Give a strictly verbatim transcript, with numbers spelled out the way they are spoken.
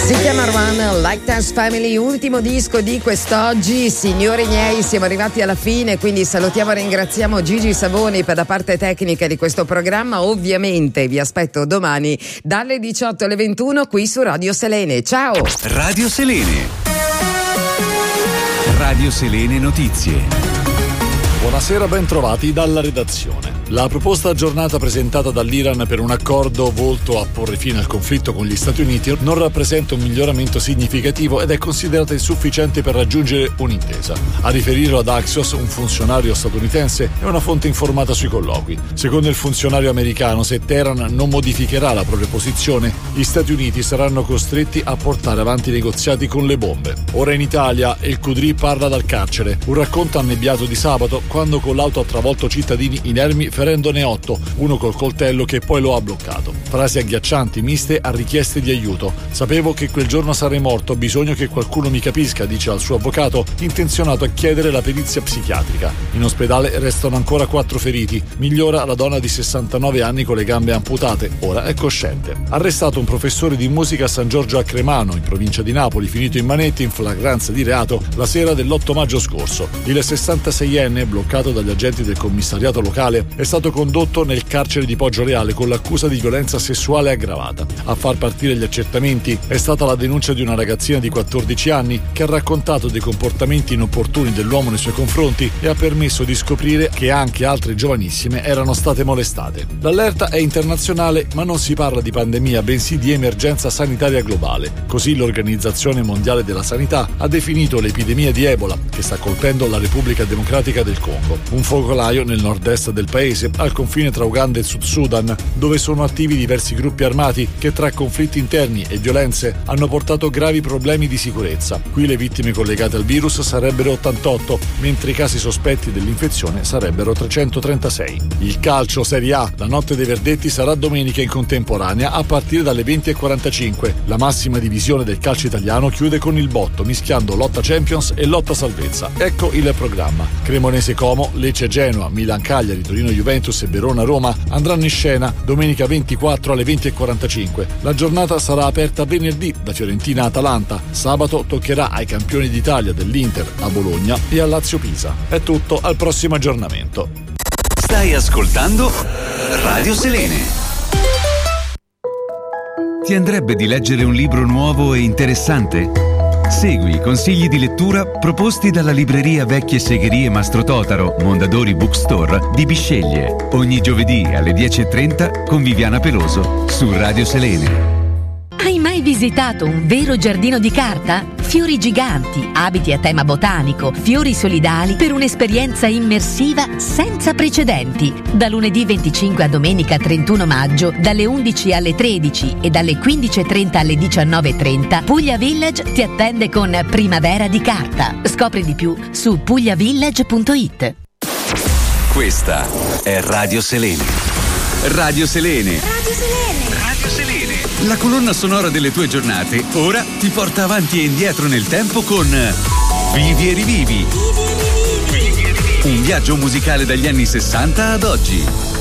Si chiama Run, Like Dance Family, ultimo disco di quest'oggi. Signori miei, siamo arrivati alla fine, quindi salutiamo e ringraziamo Gigi Savoni per la parte tecnica di questo programma. Ovviamente vi aspetto domani dalle diciotto alle ventuno qui su Radio Selene. Ciao! Radio Selene. Radio Selene Notizie. Buonasera, ben trovati dalla redazione. La proposta aggiornata presentata dall'Iran per un accordo volto a porre fine al conflitto con gli Stati Uniti non rappresenta un miglioramento significativo ed è considerata insufficiente per raggiungere un'intesa. A riferirlo ad Axios, un funzionario statunitense e una fonte informata sui colloqui. Secondo il funzionario americano, se Teheran non modificherà la propria posizione, gli Stati Uniti saranno costretti a portare avanti i negoziati con le bombe. Ora in Italia, El Qudri parla dal carcere. Un racconto annebbiato di sabato, quando con l'auto ha travolto cittadini inermi ferendone otto, uno col coltello che poi lo ha bloccato. Frasi agghiaccianti miste a richieste di aiuto. Sapevo che quel giorno sarei morto, ho bisogno che qualcuno mi capisca, dice al suo avvocato, intenzionato a chiedere la perizia psichiatrica. In ospedale restano ancora quattro feriti. Migliora la donna di sessantanove anni con le gambe amputate, ora è cosciente. Arrestato un professore di musica a San Giorgio a Cremano, in provincia di Napoli, finito in manette in flagranza di reato la sera dell'otto maggio scorso. Il sessantaseienne, bloccato dagli agenti del commissariato locale, è stato condotto nel carcere di Poggioreale con l'accusa di violenza sessuale aggravata. A far partire gli accertamenti è stata la denuncia di una ragazzina di quattordici anni che ha raccontato dei comportamenti inopportuni dell'uomo nei suoi confronti e ha permesso di scoprire che anche altre giovanissime erano state molestate. L'allerta è internazionale, ma non si parla di pandemia, bensì di emergenza sanitaria globale. Così l'Organizzazione Mondiale della Sanità ha definito l'epidemia di Ebola, che sta colpendo la Repubblica Democratica del Congo, un focolaio nel nord-est del paese, al confine tra Uganda e Sud Sudan, dove sono attivi diversi gruppi armati che tra conflitti interni e violenze hanno portato gravi problemi di sicurezza. Qui le vittime collegate al virus sarebbero ottantotto, mentre i casi sospetti dell'infezione sarebbero trecentotrentasei. Il calcio Serie A, la notte dei verdetti sarà domenica in contemporanea a partire dalle venti e quarantacinque. La massima divisione del calcio italiano chiude con il botto, mischiando lotta Champions e lotta salvezza. Ecco il programma. Cremonese Como, Lecce Genoa, Milan Cagliari, Torino Juventus e Verona Roma andranno in scena domenica ventiquattro alle venti e quarantacinque. La giornata sarà aperta venerdì da Fiorentina a Atalanta. Sabato toccherà ai campioni d'Italia dell'Inter a Bologna e a Lazio Pisa. È tutto, al prossimo aggiornamento. Stai ascoltando Radio Selene. Ti andrebbe di leggere un libro nuovo e interessante? Segui i consigli di lettura proposti dalla libreria Vecchie Segherie Mastro Totaro, Mondadori Bookstore di Bisceglie. Ogni giovedì alle dieci e trenta con Viviana Peloso su Radio Selene. Hai mai visitato un vero giardino di carta? Fiori giganti, abiti a tema botanico, fiori solidali per un'esperienza immersiva senza precedenti. Da lunedì venticinque a domenica trentuno maggio, dalle undici alle tredici e dalle quindici e trenta alle diciannove e trenta, Puglia Village ti attende con Primavera di Carta. Scopri di più su pugliavillage punto it. Questa è Radio Selene. Radio Selene. Radio Selene. Radio Selene. La colonna sonora delle tue giornate ora ti porta avanti e indietro nel tempo con Vivi e rivivi. Vivi e rivivi. Un viaggio musicale dagli anni sessanta ad oggi.